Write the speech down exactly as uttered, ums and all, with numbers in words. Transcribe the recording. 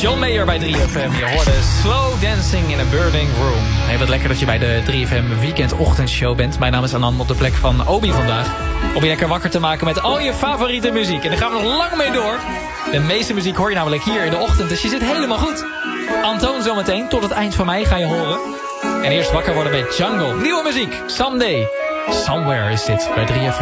John Mayer bij drie F M. Je hoorde Slow Dancing in a Burning Room. Hey, wat lekker dat je bij de drie F M weekendochtendshow bent. Mijn naam is Anand, op de plek van Obi vandaag. Om je lekker wakker te maken met al je favoriete muziek. En daar gaan we nog lang mee door. De meeste muziek hoor je namelijk hier in de ochtend, dus je zit helemaal goed. Antoon zometeen, tot het eind van mei ga je horen. En eerst wakker worden met Jungle. Nieuwe muziek, Someday. Somewhere is dit bij drie F M.